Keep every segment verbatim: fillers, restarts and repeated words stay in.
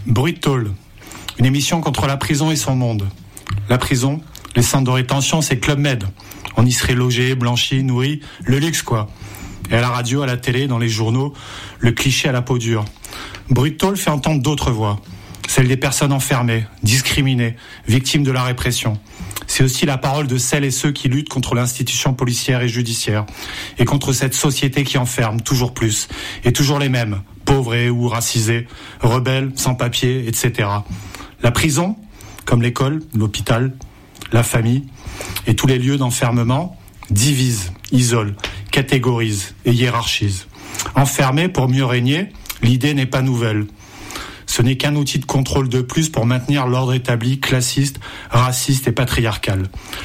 Bruit de tôle, une émission contre la prison et son monde. La prison, les centres de rétention, c'est Club Med. On y serait logé, blanchi, nourri, le luxe quoi. Et à la radio, à la télé, dans les journaux, le cliché à la peau dure. Bruit de tôle fait entendre d'autres voix. Celle des personnes enfermées, discriminées, victimes de la répression. C'est aussi la parole de celles et ceux qui luttent contre l'institution policière et judiciaire et contre cette société qui enferme toujours plus et toujours les mêmes, pauvres et ou racisés, rebelles, sans papiers, et cetera. La prison, comme l'école, l'hôpital, la famille et tous les lieux d'enfermement, divisent, isolent, catégorisent et hiérarchisent. Enfermer pour mieux régner, l'idée n'est pas nouvelle. Ce n'est qu'un outil de contrôle de plus pour maintenir l'ordre établi, classiste, raciste et patriarcal.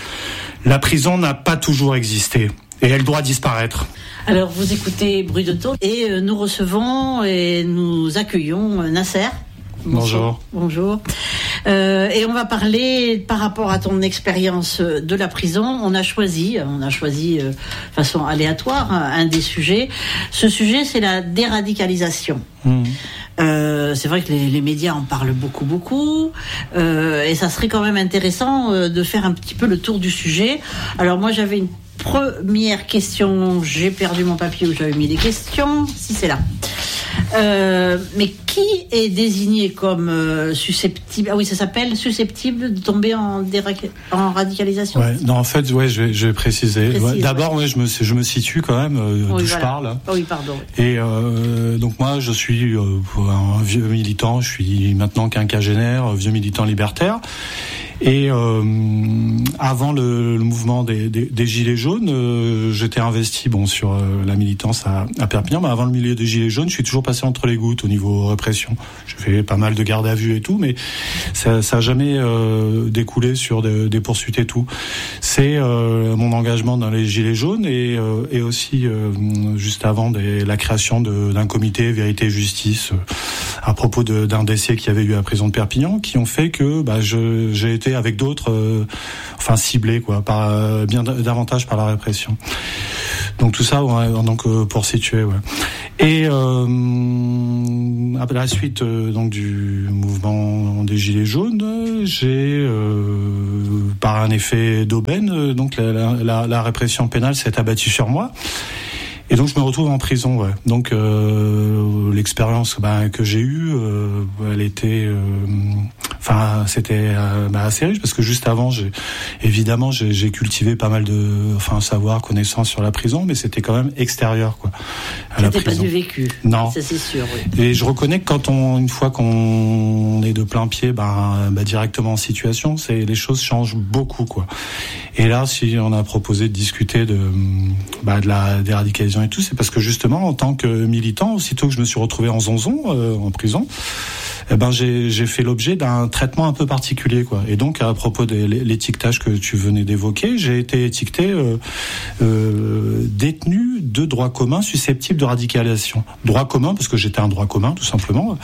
La prison n'a pas toujours existé et elle doit disparaître. Alors vous écoutez Bruit de tôle et nous recevons et nous accueillons Nasser. Bonjour. Bonjour. Euh, et on va parler par rapport à ton expérience de la prison. On a choisi, on a choisi euh, de façon aléatoire un, un des sujets. Ce sujet, c'est la déradicalisation. Mmh. Euh, c'est vrai que les, les médias en parlent beaucoup, beaucoup, euh, et ça serait quand même intéressant euh, de faire un petit peu le tour du sujet. Alors moi, j'avais une première question. J'ai perdu mon papier où j'avais mis les questions. Si c'est là. Euh, mais qui est désigné comme euh, susceptible? Ah oui, ça s'appelle susceptible de tomber en, déra- en radicalisation. Ouais, non, en fait, ouais, je vais, je vais préciser. Précise, ouais, d'abord, ouais. ouais, je me, je me situe quand même euh, oui, d'où voilà. je parle. Oh, oui, pardon. Et euh, donc moi, je suis euh, un vieux militant. Je suis maintenant quinquagénaire, vieux militant libertaire. Et euh, avant le, le mouvement des, des, des Gilets jaunes, euh, j'étais investi bon sur euh, la militance à, à Perpignan, mais avant le milieu des Gilets jaunes, je suis toujours passé entre les gouttes au niveau répression. J'ai fait pas mal de garde à vue et tout, mais ça, ça a jamais euh, découlé sur de, des poursuites et tout. C'est euh, mon engagement dans les Gilets jaunes et, euh, et aussi euh, juste avant des, la création de, d'un comité Vérité et Justice euh, à propos de, d'un décès qu'il y avait eu à la prison de Perpignan, qui ont fait que bah, je, j'ai été avec d'autres, euh, enfin ciblés quoi, par euh, bien d- davantage par la répression. Donc tout ça, ouais, donc euh, pour situer, ouais. Et euh, à la suite euh, donc du mouvement des Gilets jaunes, j'ai euh, par un effet d'aubaine, euh, donc la, la, la répression pénale s'est abattue sur moi. Et donc je me retrouve en prison, ouais. Donc euh, l'expérience bah, que j'ai eue, euh, elle était, euh, enfin c'était euh, bah, assez riche parce que juste avant, j'ai, évidemment, j'ai, j'ai cultivé pas mal de, enfin savoir, connaissances sur la prison, mais c'était quand même extérieur, quoi. À la C'était prison. pas du vécu. Non. Ça c'est sûr. Oui. Et je reconnais que quand on, une fois qu'on est de plein pied, bah, bah directement en situation, c'est les choses changent beaucoup, quoi. Et là, si on a proposé de discuter de, bah, de la déradicalisation et tout, c'est parce que justement, en tant que militant, aussitôt que je me suis retrouvé en zonzon, euh, en prison, eh ben j'ai, j'ai fait l'objet d'un traitement un peu particulier, quoi. Et donc, à propos de l'étiquetage que tu venais d'évoquer, j'ai été étiqueté euh, euh, détenu de droit commun susceptible de radicalisation. Droit commun parce que j'étais un droit commun, tout simplement.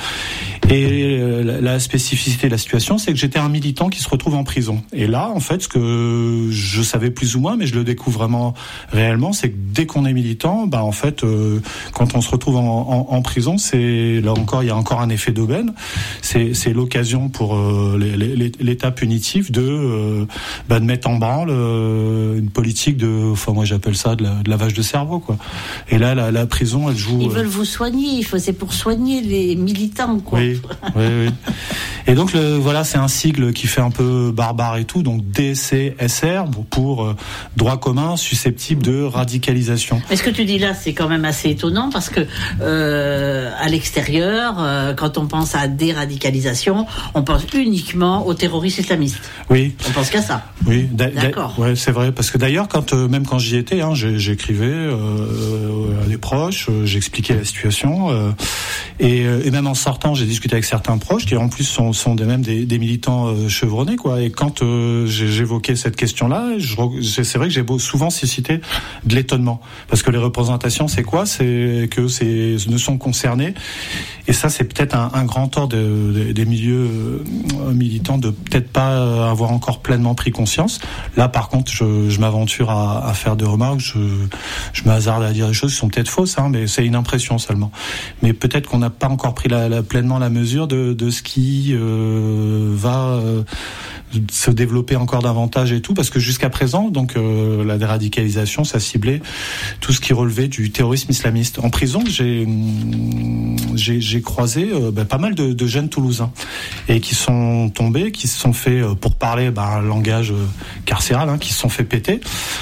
Et euh, la spécificité de la situation, c'est que j'étais un militant qui se retrouve en prison. Et là, en fait, ce que je savais plus ou moins, mais je le découvre vraiment réellement, c'est que dès qu'on est militant, bah en fait, euh, quand on se retrouve en, en, en prison, c'est là encore, il y a encore un effet d'aubaine. C'est, c'est l'occasion pour euh, les, les, l'État punitif de, euh, bah, de mettre en branle euh, une politique de, enfin moi j'appelle ça de, la, de lavage de cerveau, quoi. Et là, la, la prison, elle joue. Ils euh... veulent vous soigner. Il faut, c'est pour soigner les militants, quoi. Oui, oui, oui. Et donc le, voilà, c'est un sigle qui fait un peu barbare et tout, donc D C S R pour euh, droit commun susceptible de radicalisation. Mais ce que tu dis là, c'est quand même assez étonnant parce que euh, à l'extérieur, euh, quand on pense à déradicalisation, on pense uniquement aux terroristes islamistes. Oui. On pense qu'à ça. Oui, d'a- d'accord. D'a- ouais, c'est vrai, parce que d'ailleurs, quand euh, même quand j'y étais, hein, j'ai, j'écrivais euh, à des proches, euh, j'expliquais la situation, euh, et, euh, et même en sortant, j'ai discuté avec certains proches qui en plus sont sont, sont des, même des, des militants euh, chevronnés, quoi. Et quand euh, j'évoquais cette question-là, je, c'est vrai que j'ai beau, souvent suscité de l'étonnement, parce que les représentations, c'est quoi? C'est que c'est ne sont concernés, et ça, c'est peut-être un, un grand tort de, de, des milieux euh, militants de peut-être pas avoir encore pleinement pris conscience. Là, par contre, je, je m'aventure à, à faire des remarques, je, je me hasarde à dire des choses qui sont peut-être fausses, hein, mais c'est une impression seulement. Mais peut-être qu'on n'a pas encore pris la, la, pleinement la mesure de, de ce qui euh, va euh, se développer encore davantage et tout, parce que jusqu'à présent, donc euh, la déradicalisation, ça ciblait tout ce qui relevait du terrorisme islamiste. En prison, j'ai j'ai, j'ai croisé euh, bah, pas mal de, de jeunes Toulousains et qui sont tombés, qui se sont fait, euh, pour parler bah, un langage euh, carcéral, hein, qui se sont fait péter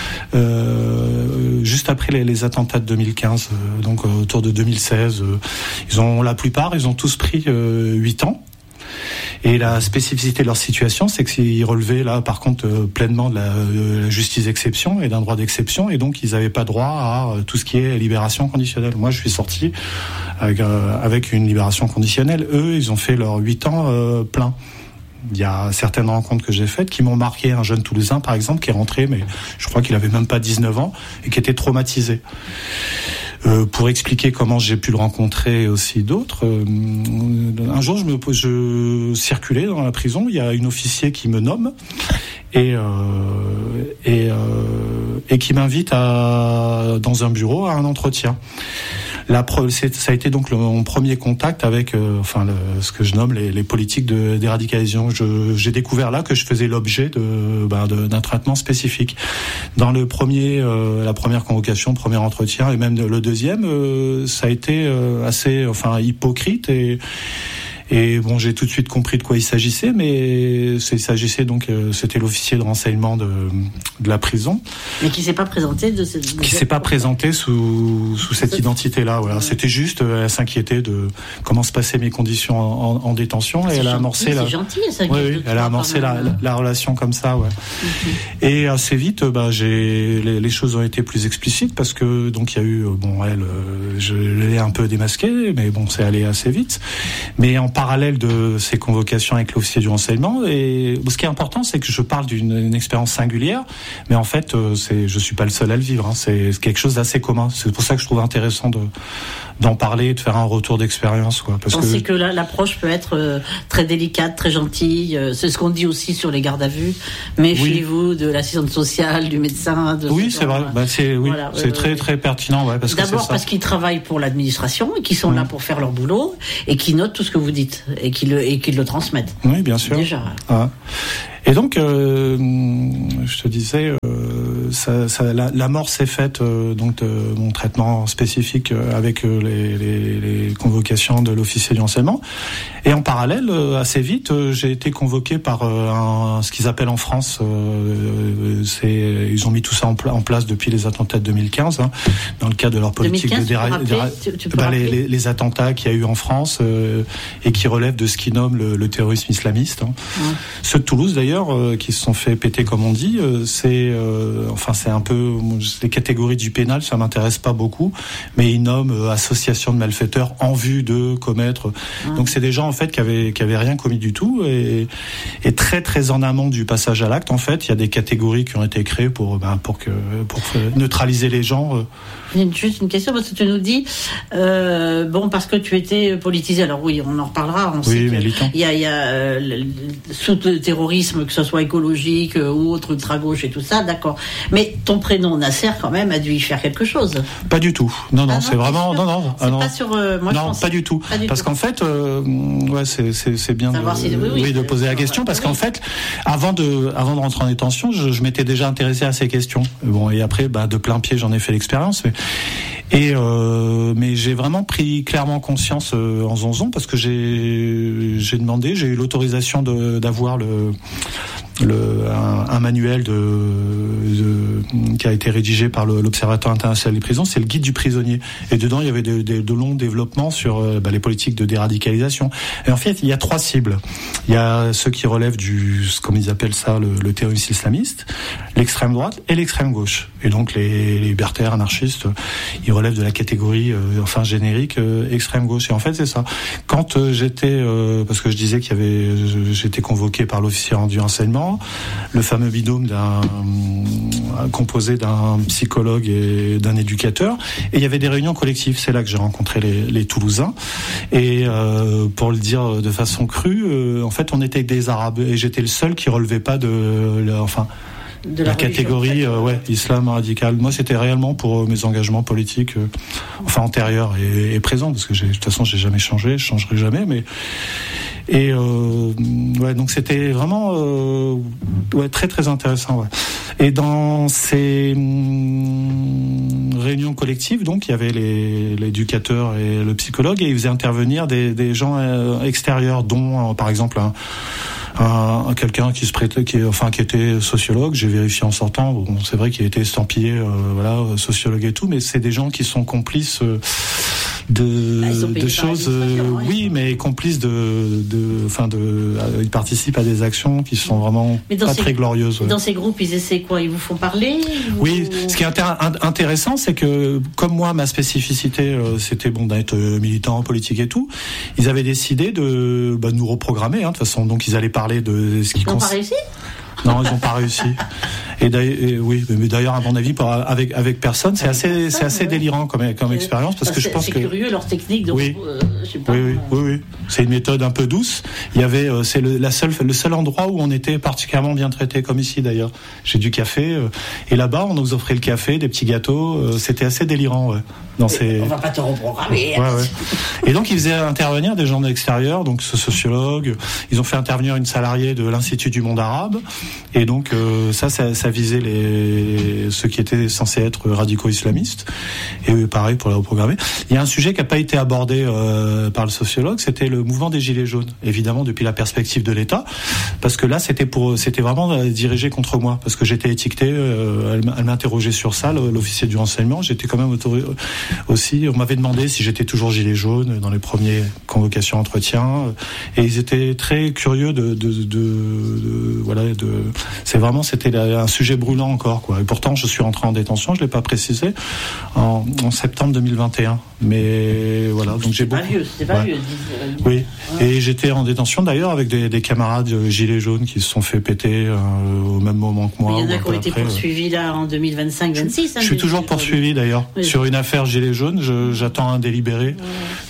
euh, juste après les, les attentats de deux mille quinze, euh, donc euh, autour de deux mille seize. Euh, ils ont la plupart, ils ont tous pris euh, huit ans. Et la spécificité de leur situation, c'est qu'ils relevaient là, par contre, euh, pleinement de la, de la justice d'exception et d'un droit d'exception, et donc ils n'avaient pas droit à euh, tout ce qui est libération conditionnelle. Moi, je suis sorti avec, euh, avec une libération conditionnelle. Eux, ils ont fait leurs huit ans euh, plein. Il y a certaines rencontres que j'ai faites qui m'ont marqué. Un jeune Toulousain, par exemple, qui est rentré, mais je crois qu'il avait même pas dix-neuf ans, et qui était traumatisé. Euh, pour expliquer comment j'ai pu le rencontrer et aussi d'autres, euh, un jour je me je circulais dans la prison, il y a une officier qui me nomme et euh, et euh, et qui m'invite à dans un bureau à un entretien. La, c'est, ça a été donc le, mon premier contact avec, euh, enfin, le, ce que je nomme les, les politiques de déradicalisation. Je, j'ai découvert là que je faisais l'objet de, ben, de, d'un traitement spécifique. Dans le premier, euh, la première convocation, premier entretien, et même le deuxième, euh, ça a été euh, assez, enfin, hypocrite et. Et bon, j'ai tout de suite compris de quoi il s'agissait, mais il s'agissait donc, euh, c'était l'officier de renseignement de, de la prison. Mais qui s'est pas présenté de cette. Qui s'est pas présenté sous sous cette identité-là. Voilà, ouais. C'était juste, euh, elle s'inquiétait de comment se passaient mes conditions en, en, en détention, et c'est elle a gentil, amorcé c'est la. gentil, ça. Oui, oui, elle a amorcé la, la, la relation comme ça, ouais. Mm-hmm. Et assez vite, bah, j'ai les, les choses ont été plus explicites parce que donc il y a eu, bon, elle, euh, je l'ai un peu démasquée, mais bon, c'est allé assez vite. Mais en parallèle de ces convocations avec l'officier du renseignement, et ce qui est important, c'est que je parle d'une une expérience singulière, mais en fait, c'est, je suis pas le seul à le vivre, hein, c'est quelque chose d'assez commun. C'est pour ça que je trouve intéressant de d'en parler, de faire un retour d'expérience, quoi. Parce on que sait que là, l'approche peut être euh, très délicate, très gentille. Euh, c'est ce qu'on dit aussi sur les gardes à vue. Méfiez-vous oui. de l'assistante sociale, du médecin. De oui, c'est vrai. Bah, c'est oui, voilà, c'est euh, très très pertinent, ouais. Parce d'abord que c'est parce ça. qu'ils travaillent pour l'administration et qu'ils sont mmh. là pour faire leur boulot et qui notent tout ce que vous dites et qui le et qui le transmettent. Oui, bien sûr. Déjà. Ah. Et donc, euh, je te disais, euh, ça, ça, la, la mort s'est faite euh, donc de mon traitement spécifique euh, avec euh, les, les, les convocations de l'officier du renseignement. Et en parallèle, euh, assez vite, euh, j'ai été convoqué par euh, un, ce qu'ils appellent en France, euh, c'est, ils ont mis tout ça en, pla- en place depuis les attentats de deux mille quinze, hein, dans le cadre de leur politique de déra- déra- tu, tu bah, les, les, les attentats qu'il y a eu en France euh, et qui relèvent de ce qu'ils nomment le, le terrorisme islamiste. Hein. Ouais. Ceux de Toulouse, d'ailleurs, Euh, qui se sont fait péter comme on dit, euh, c'est euh, enfin c'est un peu les catégories du pénal, ça m'intéresse pas beaucoup, mais ils nomment euh, association de malfaiteurs en vue de commettre. Mmh. Donc c'est des gens en fait qui avaient qui avaient rien commis du tout, et, et très très en amont du passage à l'acte, en fait, il y a des catégories qui ont été créées pour ben, pour que pour neutraliser les gens. Euh. Juste une question, parce que tu nous dis, euh, bon, parce que tu étais politisé, alors oui, on en reparlera, on oui, sait qu'il y a, il y a euh, le, sous le terrorisme, que ce soit écologique euh, ou autre, ultra-gauche et tout ça, d'accord. Mais ton prénom, Nasser, quand même, a dû y faire quelque chose. Pas du tout. Non, non, ah non c'est vraiment... Non, non. C'est ah non. pas sur... Euh, moi, non, je pense pas du tout. Pas du parce tout. qu'en fait, euh, ouais, c'est, c'est, c'est bien de, si, oui, oui, oui, de poser la question, parce oui. qu'en fait, avant de, avant de rentrer en détention, je, je m'étais déjà intéressé à ces questions. Bon, et après, bah, de plein pied, j'en ai fait l'expérience, mais... Et euh, mais j'ai vraiment pris clairement conscience euh, en zonzon, parce que j'ai j'ai demandé, j'ai eu l'autorisation de d'avoir le le, un, un manuel de, de, qui a été rédigé par le, l'Observatoire international des prisons, c'est le guide du prisonnier. Et dedans, il y avait de, de, de longs développements sur euh, bah, les politiques de déradicalisation. Et en fait, il y a trois cibles. Il y a ceux qui relèvent du, comme ils appellent ça, le, le terrorisme islamiste, l'extrême droite et l'extrême gauche. Et donc les, les libertaires, anarchistes, ils relèvent de la catégorie, euh, enfin générique, euh, extrême gauche. Et en fait, c'est ça. Quand euh, j'étais, euh, parce que je disais qu'il y avait, j'étais convoqué par l'officier du renseignement, le fameux binôme d'un euh, composé d'un psychologue et d'un éducateur, et il y avait des réunions collectives. C'est là que j'ai rencontré les, les Toulousains. Et euh, pour le dire de façon crue, euh, en fait, on était des Arabes, et j'étais le seul qui relevait pas de, la, enfin. De la, la catégorie euh, ouais, islam radical. Moi, c'était réellement pour euh, mes engagements politiques, euh, enfin antérieurs et, et présents, parce que j'ai, de toute façon, j'ai jamais changé, je changerai jamais. Mais et euh, ouais, donc c'était vraiment euh, ouais très très intéressant. Ouais. Et dans ces hum, réunions collectives, donc il y avait les, l'éducateur et le psychologue, et ils faisaient intervenir des, des gens euh, extérieurs, dont euh, par exemple un Un, un, quelqu'un qui se prêtait, qui, enfin, qui était sociologue. J'ai vérifié en sortant. Bon, c'est vrai qu'il était estampillé, euh, voilà, sociologue et tout, mais c'est des gens qui sont complices euh, de, ah, de choses. Euh, hein, oui, mais complices de, de, enfin, de, euh, ils participent à des actions qui sont vraiment pas ces, très glorieuses. Ouais. Dans ces groupes, ils essaient quoi ? Ils vous font parler ? vous... Oui. Ce qui est intér- intéressant, c'est que comme moi, ma spécificité, euh, c'était bon d'être militant politique et tout. Ils avaient décidé de bah, nous reprogrammer, hein, de toute façon. Donc ils allaient parler de ce qui. Ils n'ont cons... pas réussi ? Non, ils n'ont pas réussi. Et, et oui, mais d'ailleurs, à mon avis, avec avec personne, c'est assez personne, c'est assez ouais. délirant comme comme expérience, parce que je pense c'est que c'est curieux leur technique. Donc, oui. Euh, je sais pas. Oui, oui, oui, oui. C'est une méthode un peu douce. Il y avait, euh, c'est le, la seule, le seul endroit où on était particulièrement bien traité, comme ici d'ailleurs. J'ai du café, euh, et là-bas, on nous offrait le café, des petits gâteaux. Euh, c'était assez délirant. Ouais. Dans ces... On va pas te reprogrammer. Ouais, ouais. Et donc, ils faisaient intervenir des gens de l'extérieur, donc ce sociologue. Ils ont fait intervenir une salariée de l'Institut du monde arabe. Et donc, euh, ça, ça, ça visait les, ceux qui étaient censés être radicaux islamistes. Et pareil, pour les reprogrammer. Il y a un sujet qui n'a pas été abordé euh, par le sociologue, c'était le mouvement des Gilets jaunes. Évidemment, depuis la perspective de l'État. Parce que là, c'était pour, c'était vraiment dirigé contre moi. Parce que j'étais étiqueté, euh, elle, elle m'interrogeait sur ça, l'officier du renseignement. J'étais quand même autorisé. Aussi, on m'avait demandé si j'étais toujours gilet jaune dans les premiers convocations entretiens, et ils étaient très curieux de, de, de, de voilà, de. C'est vraiment, c'était un sujet brûlant encore, quoi. Et pourtant, je suis rentré en détention, je l'ai pas précisé, en, en septembre deux mille vingt et un. Mais voilà, donc j'ai beaucoup. C'est pas vieux, c'est pas ouais. vieux. Oui, ouais. Et j'étais en détention d'ailleurs avec des, des camarades gilets jaunes qui se sont fait péter euh, au même moment que moi. Mais il y en a qui ont été poursuivis ouais. là en deux mille vingt-cinq vingt-six. Je, je suis toujours poursuivi d'ailleurs oui. sur une affaire gilets jaunes. Je, j'attends un délibéré ouais.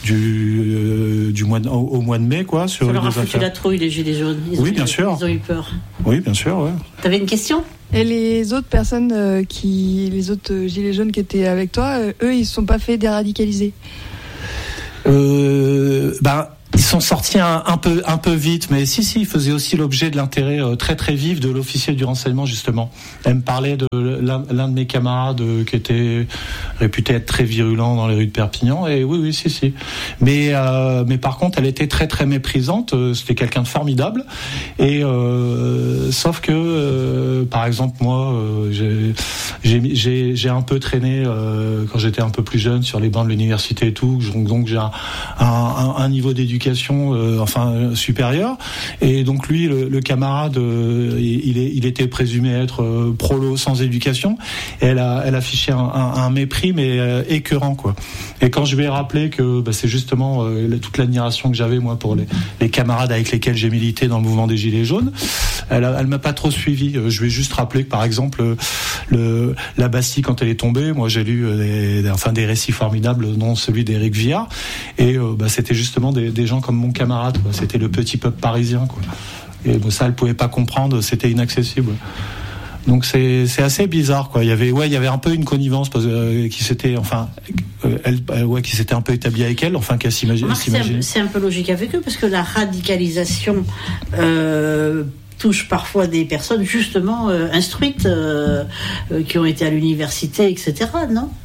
du euh, du mois de, au, au mois de mai, quoi. Sur ça leur a foutu la trouille, les gilets jaunes. Ils oui, ont, bien sûr. Ils ont eu peur. Oui, bien sûr, ouais. T'avais une question ? Et les autres personnes euh, qui, les autres euh, gilets jaunes qui étaient avec toi, euh, eux, ils se sont pas fait déradicaliser. Euh, ben. Ils sont sortis un, un peu un peu vite, mais si si, ils faisaient aussi l'objet de l'intérêt euh, très très vif de l'officier du renseignement justement. Elle me parlait de l'un, l'un de mes camarades euh, qui était réputé être très virulent dans les rues de Perpignan, et oui oui si si. Mais euh, mais par contre, elle était très très méprisante. Euh, c'était quelqu'un de formidable, et euh, sauf que euh, par exemple moi euh, j'ai, j'ai j'ai j'ai un peu traîné euh, quand j'étais un peu plus jeune sur les bancs de l'université et tout, donc, donc j'ai un, un, un niveau d'éducation Euh, enfin euh, supérieur, et donc lui le, le camarade euh, il, est, il était présumé être euh, prolo sans éducation, et elle a elle affichait un, un, un mépris mais euh, écœurant, quoi. Et quand je lui ai rappelé que bah, c'est justement euh, toute l'admiration que j'avais moi pour les, les camarades avec lesquels j'ai milité dans le mouvement des Gilets jaunes, elle a, elle m'a pas trop suivi. Je lui ai juste rappelé que par exemple le la Bastille, quand elle est tombée, moi j'ai lu des, des, enfin des récits formidables, dont celui d'Éric Viard, et euh, bah, c'était justement des, des gens comme mon camarade, quoi. C'était le petit peuple parisien, quoi. Et bon, ça, elle pouvait pas comprendre, c'était inaccessible. Donc c'est c'est assez bizarre, quoi. Il y avait ouais, il y avait un peu une connivence parce que euh, qui s'était enfin euh, elle euh, ouais qui s'était un peu établie avec elle, enfin qu'elle s'imagine. C'est un, c'est un peu logique avec eux parce que la radicalisation euh, touche parfois des personnes justement euh, instruites euh, euh, qui ont été à l'université, et cetera. Non?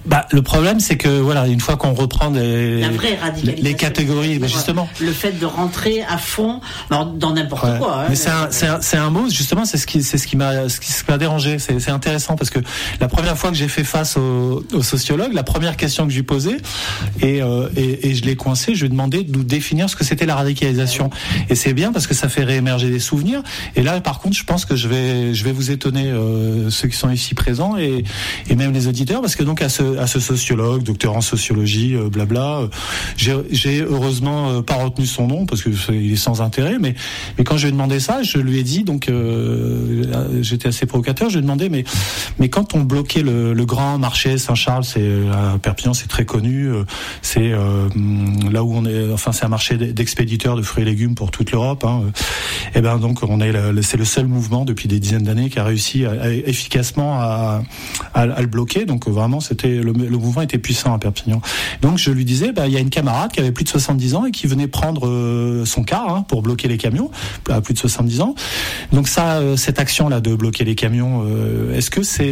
Bah, le problème, c'est que voilà, une fois qu'on reprend les, la vraie radicalisation, les catégories, bah, justement, le fait de rentrer à fond dans n'importe ouais. quoi. Hein, mais c'est un, c'est un, c'est un mot, justement, c'est ce qui, c'est ce qui m'a, ce qui m'a dérangé. C'est, c'est intéressant parce que la première fois que j'ai fait face au, au sociologue, la première question que je lui posais, et, euh, et, et je l'ai coincé, je lui ai demandé de nous définir ce que c'était la radicalisation. Et c'est bien parce que ça fait réémerger des souvenirs. Et là, par contre, je pense que je vais, je vais vous étonner, euh, ceux qui sont ici présents et, et même les auditeurs, parce que donc à ce, à ce sociologue, docteur en sociologie, euh, blabla, euh, j'ai, j'ai heureusement euh, pas retenu son nom parce que il est sans intérêt, mais, mais quand je lui ai demandé ça, je lui ai dit, donc euh, j'étais assez provocateur, je lui ai demandé, mais, mais quand on bloquait le, le grand marché Saint-Charles, c'est à Perpignan, c'est très connu, euh, c'est euh, là où on est, enfin c'est un marché d'expéditeurs de fruits et légumes pour toute l'Europe, hein, et ben donc on est, le, c'est le seul mouvement depuis des dizaines d'années qui a réussi à, à, efficacement à, à, à le bloquer, donc vraiment c'était le, le mouvement était puissant à Perpignan. Donc je lui disais, bah il y a une camarade qui avait plus de soixante-dix ans et qui venait prendre euh, son car hein, pour bloquer les camions à plus de soixante-dix ans. Donc ça, euh, cette action là de bloquer les camions, euh, est-ce que c'est,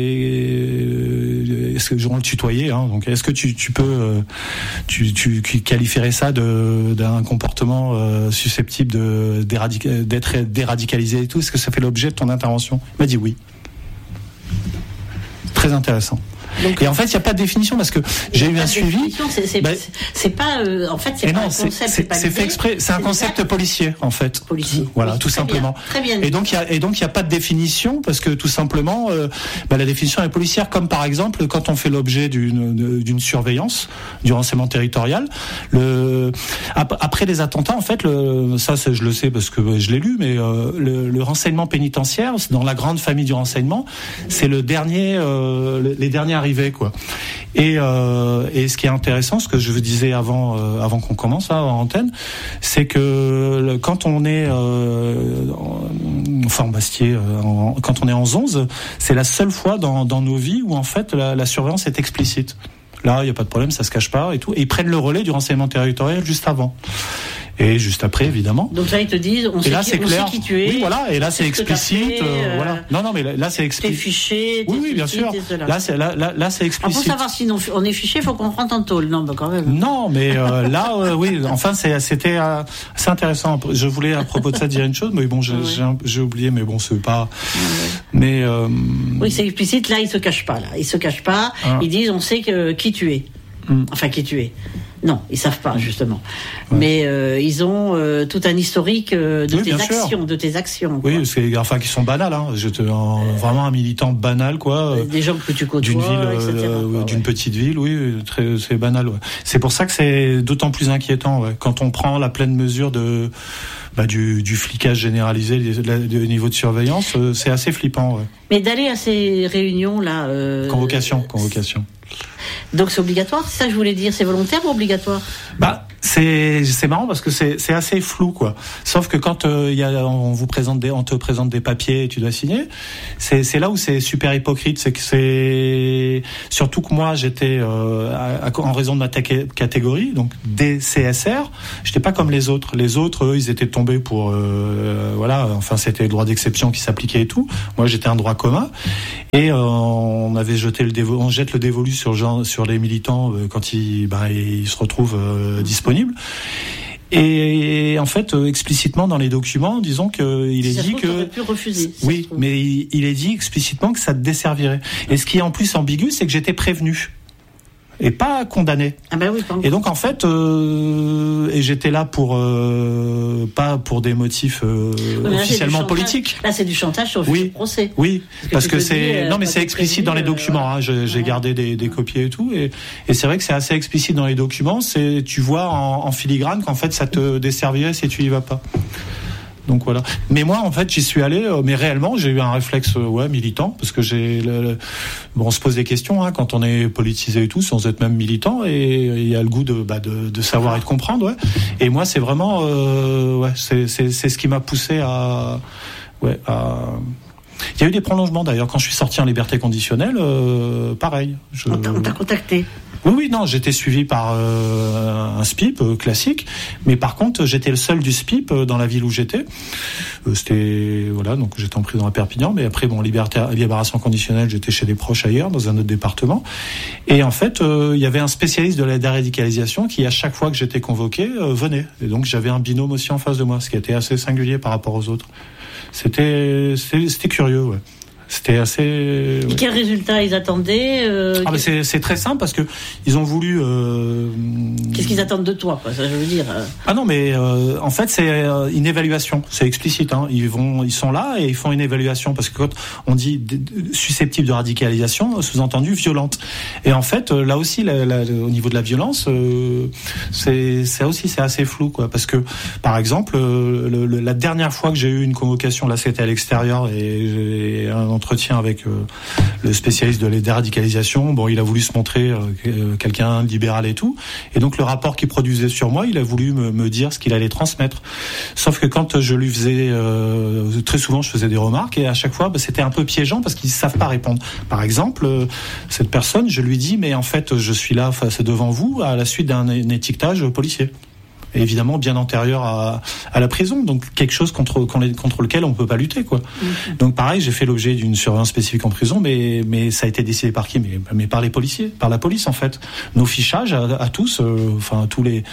euh, est-ce que je vais le tutoyer hein, donc est-ce que tu, tu peux, euh, tu, tu, tu qualifierais ça de d'un comportement euh, susceptible de d'éradic- d'être déradicalisé et tout? Est-ce que ça fait l'objet de ton intervention? Il m'a dit oui. Très intéressant. Donc, et en fait, il n'y a pas de définition parce que j'ai eu un suivi. C'est, c'est, bah, c'est pas, euh, en fait, c'est pas non, un concept. C'est, c'est, c'est fait exprès. C'est, c'est un concept exact. policier, en fait. Policier. Voilà, oui, tout simplement. Bien, très bien. Et donc, il y a, et donc, il n'y a pas de définition parce que tout simplement, euh, bah, la définition est policière, comme par exemple quand on fait l'objet d'une, d'une surveillance du renseignement territorial. Le, après les attentats, en fait, le, ça, c'est, je le sais parce que je l'ai lu, mais euh, le, le renseignement pénitentiaire, dans la grande famille du renseignement, c'est le dernier, euh, les derniers arrivé quoi. Et, euh, et ce qui est intéressant, ce que je vous disais avant, euh, avant qu'on commence là, en antenne, c'est que le, quand on est euh, en, enfin en Bastier, euh, en, quand on est en Zonze, c'est la seule fois dans, dans nos vies où en fait la, la surveillance est explicite. Là, il n'y a pas de problème, ça se cache pas et tout. Et ils prennent le relais du renseignement territorial juste avant. Et juste après, évidemment. Donc là, ils te disent, on, sait, là, qui, on sait qui tu es. Oui, voilà. Et là, c'est explicite. Fait, euh, voilà. Non, non, mais là, là c'est explicite. T'es fiché. Oui, oui, bien sûr. Là, c'est là, là, là, c'est explicite. Alors, pour savoir si on est fiché, il faut qu'on rentre en tôle. Non, bah quand même. Non, mais euh, là, euh, oui. Enfin, c'est, c'était euh, c'est intéressant. Je voulais à propos de ça dire une chose, mais bon, j'ai, ouais. j'ai, j'ai oublié. Mais bon, c'est pas. Ouais. Mais. Euh... Oui, c'est explicite. Là, ils se cachent pas. Là, ils se cachent pas. Ah. Ils disent, on sait que qui tu es. Hum. Enfin, qui tu es. Non, ils savent pas justement. Ouais. Mais euh, ils ont euh, tout un historique euh, de oui, tes actions, sûr. de tes actions. Quoi. Oui, c'est enfin qui sont banales. Hein. J'étais un, euh, vraiment un militant banal, quoi. Euh, des gens que tu côtoies, d'une ville, et cetera. Euh, quoi, d'une ouais. petite ville, oui, très, c'est banal. Ouais. C'est pour ça que c'est d'autant plus inquiétant ouais, quand on prend la pleine mesure de bah, du, du flicage généralisé, du niveau de surveillance. Euh, c'est assez flippant. Ouais. Mais d'aller à ces réunions là. Euh, convocation, convocation. Donc c'est obligatoire, c'est ça que je voulais dire, c'est volontaire ou obligatoire? Bah c'est c'est marrant parce que c'est c'est assez flou quoi. Sauf que quand il euh, y a on vous présente des on te présente des papiers et tu dois signer, c'est c'est là où c'est super hypocrite, c'est que c'est surtout que moi j'étais euh, à, à, en raison de ma ta- catégorie donc D C S R, j'étais pas comme les autres. Les autres eux, ils étaient tombés pour euh, voilà, enfin c'était le droit d'exception qui s'appliquait et tout. Moi j'étais un droit commun et euh, on avait jeté le dévolu, on jette le dévolu sur genre, sur les militants euh, quand ils ben ils se retrouvent euh, disponibles. Et en fait, euh, explicitement dans les documents, disons que il est dit que pu refuser, oui, mais il, il est dit explicitement que ça te desservirait. Et ce qui est en plus ambigu, c'est que j'étais prévenu et pas condamné. Ah ben oui, et donc en fait, euh, et j'étais là pour euh, pas pour des motifs euh, oui, là, officiellement politiques. Là, c'est du chantage sur le oui, procès. Oui, parce que, parce que c'est dis, non mais c'est explicite dans les documents. Hein, je, j'ai ouais. gardé des, des copies et tout, et, et c'est vrai que c'est assez explicite dans les documents. C'est tu vois en, en filigrane qu'en fait ça te desservirait si tu y vas pas. Donc voilà. Mais moi, en fait, j'y suis allé, euh, mais réellement, j'ai eu un réflexe, euh, ouais, militant, parce que j'ai, le, le, bon, on se pose des questions hein, quand on est politisé et tout, sans être même militant, et il y a le goût de, bah, de, de savoir et de comprendre, ouais. Et moi, c'est vraiment, euh, ouais, c'est, c'est, c'est ce qui m'a poussé à, ouais, à. Il y a eu des prolongements d'ailleurs quand je suis sorti en liberté conditionnelle, euh, pareil. Je... On t'a, on t'a contacté. Oui, oui, non, j'étais suivi par euh, un S P I P euh, classique, mais par contre, j'étais le seul du S P I P euh, dans la ville où j'étais. Euh, c'était voilà, donc j'étais en prison à Perpignan, mais après, bon, liberté, libération conditionnelle, j'étais chez des proches ailleurs, dans un autre département. Et en fait, euh, il y avait un spécialiste de la déradicalisation qui, à chaque fois que j'étais convoqué, euh, venait. Et donc, j'avais un binôme aussi en face de moi, ce qui était assez singulier par rapport aux autres. C'était, c'était, c'était curieux, ouais. C'était assez. Et ouais. Quel résultat ils attendaient euh, ah, mais c'est, c'est très simple parce que ils ont voulu. Euh... Qu'est-ce qu'ils attendent de toi, quoi, ça je veux dire. Ah non, mais euh, en fait c'est une évaluation, c'est explicite. Hein. Ils vont, ils sont là et ils font une évaluation parce que quand on dit susceptible de radicalisation, sous-entendu violente. Et en fait, là aussi, la, la, au niveau de la violence, euh, c'est, c'est aussi c'est assez flou, quoi. Parce que, par exemple, le, le, la dernière fois que j'ai eu une convocation, là, c'était à l'extérieur et j'ai un entretien avec euh, le spécialiste de la déradicalisation. Bon, il a voulu se montrer euh, quelqu'un libéral et tout. Et donc, le rapport qu'il produisait sur moi, il a voulu me, me dire ce qu'il allait transmettre. Sauf que quand je lui faisais... Euh, très souvent, je faisais des remarques et à chaque fois, bah, c'était un peu piégeant parce qu'ils ne savent pas répondre. Par exemple, euh, cette personne, je lui dis, mais en fait, je suis là face devant vous à la suite d'un étiquetage policier. Et évidemment bien antérieur à, à la prison, donc quelque chose contre, contre lequel on peut pas lutter, quoi. Mmh. Donc pareil, j'ai fait l'objet d'une surveillance spécifique en prison, mais, mais ça a été décidé par qui? mais, mais par les policiers, par la police en fait. Nos fichages à, à tous, euh, enfin tous les...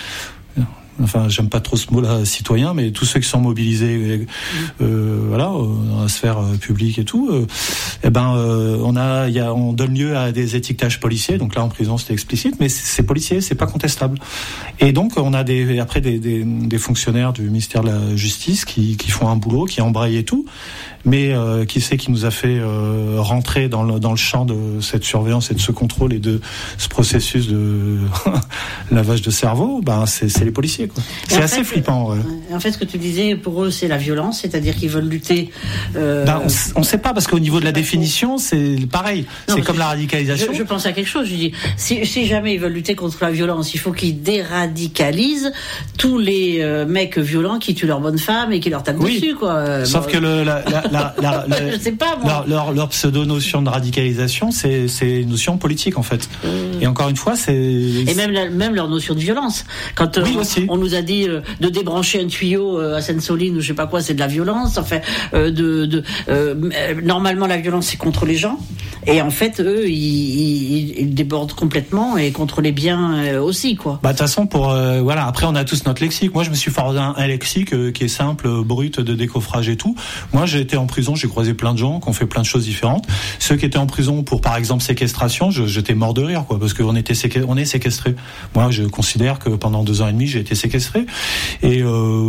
Enfin, j'aime pas trop ce mot-là, citoyen, mais tous ceux qui sont mobilisés, euh, voilà, dans la sphère publique et tout, euh, eh ben, euh, on a, il y a, on donne lieu à des étiquetages policiers. Donc là, en prison, c'était explicite, mais c'est policier, c'est pas contestable. Et donc, on a des, après des, des, des fonctionnaires du ministère de la Justice qui, qui font un boulot, qui embrayent et tout. Mais euh, qui c'est qui nous a fait euh, rentrer dans le, dans le champ de cette surveillance et de ce contrôle et de ce processus de lavage de cerveau? Ben, c'est, c'est les policiers, quoi. C'est assez fait, flippant. Ouais. En fait, ce que tu disais, pour eux, c'est la violence, c'est-à-dire qu'ils veulent lutter. Euh... Ben, on ne sait pas, parce qu'au niveau de la définition, c'est pareil. Non, c'est comme je, la radicalisation. Je, je pense à quelque chose. Je dis, si, si jamais ils veulent lutter contre la violence, il faut qu'ils déradicalisent tous les euh, mecs violents qui tuent leurs bonnes femmes et qui leur tapent oui. dessus, quoi. Sauf bon, que le, la, la, la, la, la, je sais pas, moi. Leur, leur, leur pseudo-notion de radicalisation, c'est, c'est une notion politique, en fait. Mmh. Et encore une fois, c'est... Et même, la, même leur notion de violence. Quand euh, oui, on, aussi. on nous a dit euh, de débrancher un tuyau euh, à Sainte-Soline ou je sais pas quoi, c'est de la violence. Enfin, euh, de, de, euh, normalement, la violence, c'est contre les gens. Et en fait, eux, ils, ils, ils débordent complètement et contre les biens euh, aussi, quoi. Bah, de toute façon, pour... Euh, voilà, après, on a tous notre lexique. Moi, je me suis formé un, un lexique euh, qui est simple, brut, de décoffrage et tout. Moi, j'ai été en prison, j'ai croisé plein de gens qui ont fait plein de choses différentes. Ceux qui étaient en prison pour, par exemple, séquestration, je, j'étais mort de rire, quoi, parce qu'on était séquestré, on est séquestré. Moi, je considère que pendant deux ans et demi, j'ai été séquestré. Et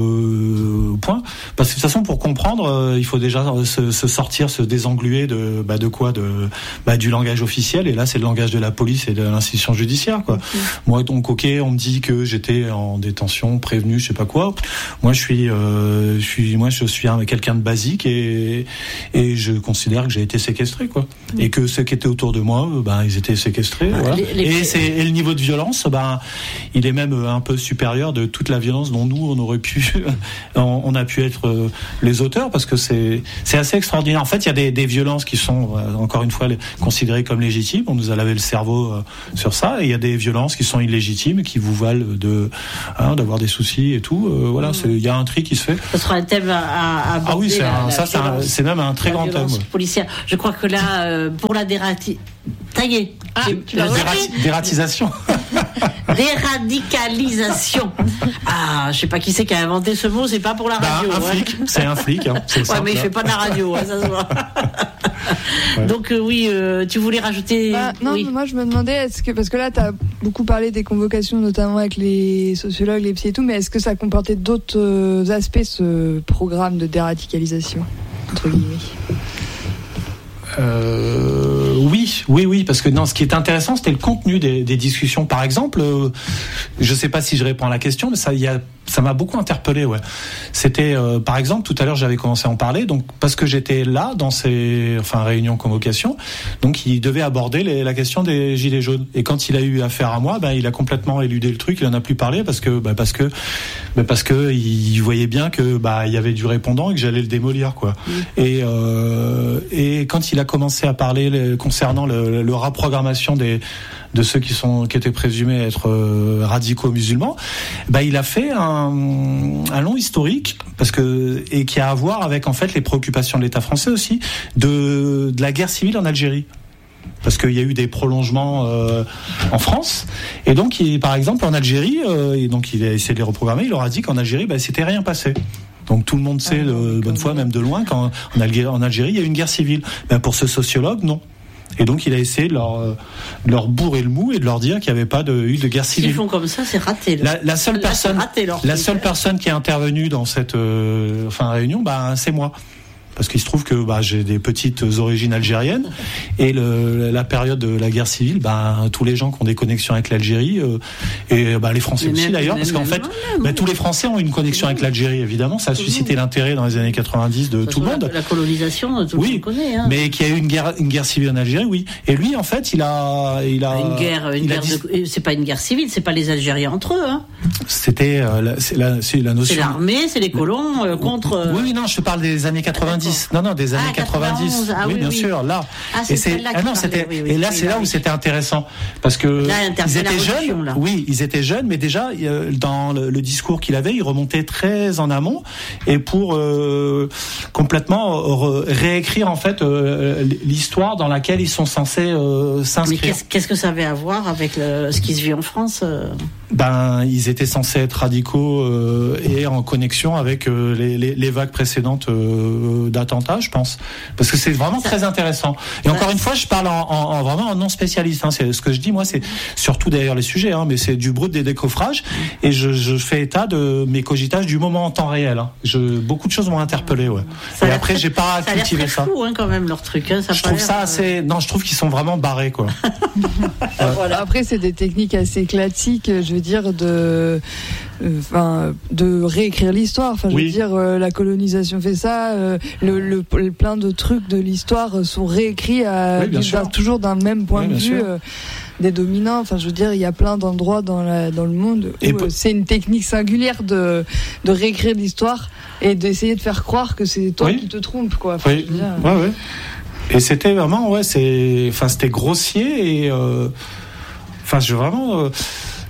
euh, point. Parce que de toute façon, pour comprendre, euh, il faut déjà se, se sortir, se désengluer de, bah, de quoi, de, bah, du langage officiel. Et là, c'est le langage de la police et de l'institution judiciaire, quoi. Mmh. Moi, donc, ok, on me dit que j'étais en détention, prévenu, je sais pas quoi. Moi, je suis, euh, je suis, moi, je suis un, quelqu'un de basique et et je considère que j'ai été séquestré, quoi. Mmh. Et que ceux qui étaient autour de moi, ben, ils étaient séquestrés. Ah, voilà. les, les... Et, c'est, et le niveau de violence, ben, il est même un peu supérieur de toute la violence dont nous, on aurait pu, on, on a pu être les auteurs, parce que c'est, c'est assez extraordinaire. En fait, il y a des, des violences qui sont, encore une fois, considérées comme légitimes. On nous a lavé le cerveau sur ça. Et il y a des violences qui sont illégitimes, qui vous valent de, hein, d'avoir des soucis et tout. Euh, voilà, c'est, il y a un tri qui se fait. Ce sera un thème à, à aborder. Ah oui, c'est un, la, ça, la c'est, un, c'est même un très grand thème. Policière. Je crois que là, euh, pour la dérati... Ça y est. Ah, la dérati- dératisation. Déradicalisation. Ah, je sais pas qui c'est qui a inventé ce mot, c'est pas pour la radio. Bah, un ouais. flic, c'est un flic. Hein, c'est ouais, simple, mais il hein. fait pas de la radio, hein, ça se voit. Ouais. Donc euh, oui, euh, tu voulais rajouter bah, Non, oui. moi je me demandais, est-ce que, parce que là tu as beaucoup parlé des convocations, notamment avec les sociologues, les psy et tout, mais est-ce que ça comportait d'autres euh, aspects, ce programme de déradicalisation, entre guillemets? Euh, oui, oui, oui, parce que non, ce qui est intéressant, c'était le contenu des, des discussions. Par exemple, euh, je sais pas si je réponds à la question, mais ça, il y a, ça m'a beaucoup interpellé. Ouais, c'était, euh, par exemple, tout à l'heure, j'avais commencé à en parler, donc parce que j'étais là dans ces, enfin, réunions convocation, donc il devait aborder les, la question des gilets jaunes. Et quand il a eu affaire à moi, ben, il a complètement éludé le truc, il en a plus parlé parce que, ben, parce que, ben, parce que il voyait bien que, bah, il y avait du répondant et que j'allais le démolir, quoi. Mmh. Et euh, et quand il a commencé à parler le, concernant le, le reprogrammation des de ceux qui sont qui étaient présumés être euh, radicaux musulmans, bah il a fait un, un long historique parce que et qui a à voir avec en fait les préoccupations de l'État français aussi de de la guerre civile en Algérie. Parce qu'il y a eu des prolongements euh, en France, et donc il, par exemple en Algérie, euh, et donc il a essayé de les reprogrammer. Il leur a dit qu'en Algérie, bah, c'était rien passé. Donc tout le monde sait, ah, de bonne foi, même de loin, qu'en en Algérie, en Algérie, il y a eu une guerre civile. Ben, pour ce sociologue, non. Et donc il a essayé de leur, de leur bourrer le mou et de leur dire qu'il n'y avait pas de, eu de guerre civile. S'ils font comme ça, c'est raté. Là. La, la seule là, personne, raté, la seule personne qui est intervenue dans cette euh, enfin, réunion, bah, c'est moi. Parce qu'il se trouve que bah, j'ai des petites origines algériennes et le, la période de la guerre civile, bah, tous les gens qui ont des connexions avec l'Algérie euh, et bah, les Français mais aussi même, d'ailleurs, parce qu'en fait, même, bah, tous les Français ont une connexion avec l'Algérie. Évidemment, ça a suscité l'intérêt dans les années quatre-vingt-dix de tout le monde. La colonisation, tout oui, le monde connaît. Hein. Mais qu'il y a eu une guerre, une guerre civile en Algérie, oui. Et lui, en fait, il a, il a une guerre, une guerre. Dit... De... C'est pas une guerre civile, c'est pas les Algériens entre eux. Hein. C'était euh, la, c'est la, c'est la notion. C'est l'armée, c'est les colons euh, contre. Euh... Oui, oui, non, je te parle des années quatre-vingt-dix. Ah, non, non, des années ah, quatre-vingt-dix. Ah, oui, oui, bien oui. sûr, là. Ah, c'est et c'est, ah non, c'était, oui, oui, et là, oui, c'est là, là où c'était intéressant. Parce que, là, ils étaient jeunes. Là. Oui, ils étaient jeunes, mais déjà, dans le, le discours qu'il avait, il remontait très en amont. Et pour, euh, complètement re, réécrire, en fait, euh, l'histoire dans laquelle ils sont censés, euh, s'inscrire. Mais qu'est-ce, qu'est-ce que ça avait à voir avec le, ce qui se vit en France? euh... Ben, ils étaient censés être radicaux, euh, et en connexion avec, euh, les, les, les vagues précédentes, euh, d'attentats, je pense. Parce que c'est vraiment ça, très intéressant. Et ça, encore une fois, je parle en, en, en vraiment en non spécialiste. Hein. C'est ce que je dis, moi, c'est surtout d'ailleurs les sujets, hein, mais c'est du brut des décoffrages. Et je, je fais état de mes cogitages du moment en temps réel. Hein. Je, beaucoup de choses m'ont interpellé, ouais. Ça et après, j'ai pas ça cultivé ça. C'est fou, hein, quand même, leur truc. Hein. Ça je trouve ça assez. Non, je trouve qu'ils sont vraiment barrés, quoi. ouais. Voilà. Après, c'est des techniques assez classiques. Je veux dire de. Enfin, de réécrire l'histoire. Enfin, je oui. veux dire, euh, la colonisation fait ça. Euh, le, le, le plein de trucs de l'histoire sont réécrits à, oui, d'un, toujours d'un même point oui, de vue euh, des dominants. Enfin, je veux dire, il y a plein d'endroits dans la dans le monde où euh, c'est une technique singulière de de réécrire l'histoire et d'essayer de faire croire que c'est toi oui. qui te trompes, quoi. Enfin, oui. ouais, ouais. Et c'était vraiment, ouais, c'est, enfin, c'était grossier et, euh, enfin, je vraiment. Euh,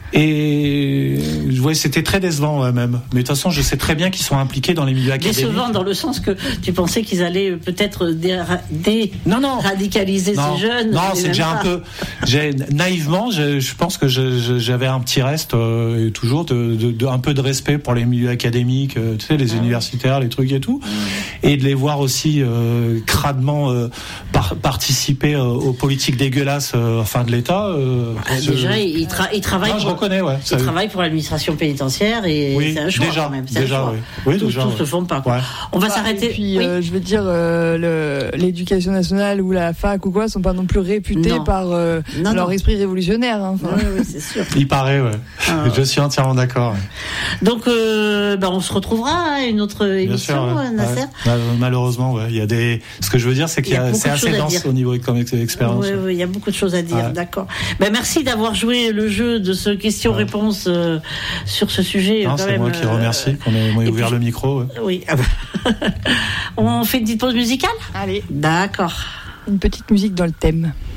Et ouais, c'était très décevant ouais, même. Mais de toute façon, je sais très bien qu'ils sont impliqués dans les milieux académiques. Décevant dans le sens que tu pensais qu'ils allaient peut-être dé- non, non. radicaliser non. ces jeunes. Non, c'est déjà un peu. J'ai, naïvement, je, je pense que je, je, j'avais un petit reste euh, toujours de, de, de un peu de respect pour les milieux académiques, euh, tu sais, les ah, universitaires, les trucs et tout, ouais. Et de les voir aussi euh, cradement euh, par, participer euh, aux politiques dégueulasses, euh, enfin de l'État. Euh, ah, je... Déjà, ils, tra- ils travaillent. Non, pour... Connais, ouais, ils travaillent pour l'administration pénitentiaire et oui, c'est un choix déjà, quand même. C'est déjà, un choix. Oui. Oui, tous déjà, tous ouais. se font pas. Ouais. On va ah, s'arrêter. Et puis, oui. euh, je veux dire, euh, le, l'éducation nationale ou la fac ou quoi sont pas non plus réputés non. par euh, non, leur non. esprit révolutionnaire. Hein, enfin. Oui, oui, c'est sûr. Il paraît, ouais. Ah, je suis entièrement d'accord. Ouais. Donc, euh, bah, on se retrouvera à une autre Bien émission, sûr, ouais. Nasser. Ouais. Malheureusement, ouais. Il y a des. Ce que je veux dire, c'est qu'il y a, y a c'est assez dense au niveau comme expérience. Oui, oui, il y a beaucoup de choses à dire. Ouais. D'accord. Ben, merci d'avoir joué le jeu de ce question-réponse. Ouais. Euh, sur ce sujet. Non, quand c'est même, moi qui remercie qu'on ait, ait ouvert puis, le micro. Ouais. Oui. On fait une petite pause musicale ? Allez. D'accord. Une petite musique dans le thème.